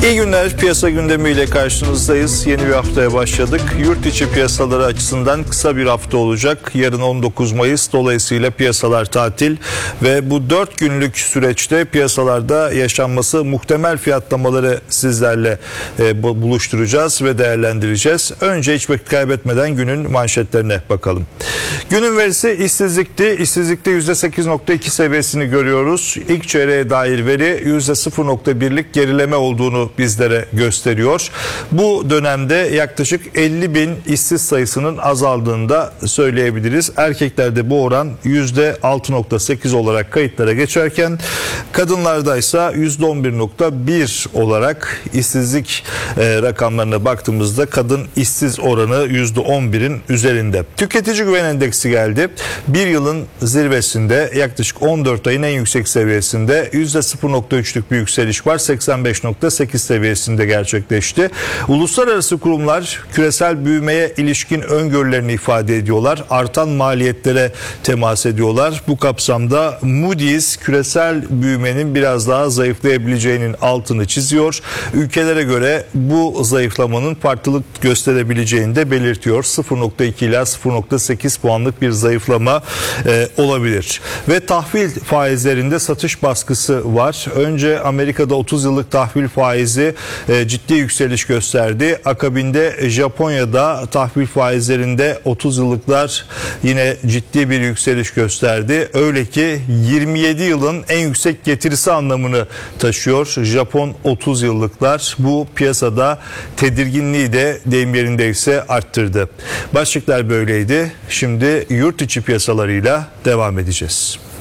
İyi günler, piyasa gündemiyle karşınızdayız. Yeni bir haftaya başladık. Yurt içi piyasaları açısından kısa bir hafta olacak. Yarın 19 Mayıs, dolayısıyla piyasalar tatil ve bu 4 günlük süreçte piyasalarda yaşanması muhtemel fiyatlamaları sizlerle buluşturacağız ve değerlendireceğiz. Önce hiç vakit kaybetmeden günün manşetlerine bakalım. Günün verisi işsizlikti. İşsizlikte %8.2 seviyesini görüyoruz. İlk çeyreğe dair veri %0.1'lik gerileme olduğunu bizlere gösteriyor. Bu dönemde yaklaşık 50 bin işsiz sayısının azaldığını da söyleyebiliriz. Erkeklerde bu oran %6.8 olarak kayıtlara geçerken kadınlarda ise %11.1 olarak işsizlik rakamlarına baktığımızda kadın işsiz oranı %11'in üzerinde. Tüketici güven endeksi geldi. Bir yılın zirvesinde, yaklaşık 14 ayın en yüksek seviyesinde %0.3'lük bir yükseliş var. 85.8 seviyesinde gerçekleşti. Uluslararası kurumlar küresel büyümeye ilişkin öngörülerini ifade ediyorlar. Artan maliyetlere temas ediyorlar. Bu kapsamda Moody's küresel büyümenin biraz daha zayıflayabileceğinin altını çiziyor. Ülkelere göre bu zayıflamanın farklılık gösterebileceğini de belirtiyor. 0.2 ila 0.8 puanlık bir zayıflama olabilir. Ve tahvil faizlerinde satış baskısı var. Önce Amerika'da 30 yıllık tahvil faizi ciddi yükseliş gösterdi. Akabinde Japonya'da tahvil faizlerinde 30 yıllıklar yine ciddi bir yükseliş gösterdi. Öyle ki 27 yılın en yüksek getirisi anlamını taşıyor Japon 30 yıllıklar. Bu piyasada tedirginliği de deyim yerindeyse arttırdı. Başlıklar böyleydi. Şimdi yurt içi piyasalarıyla devam edeceğiz.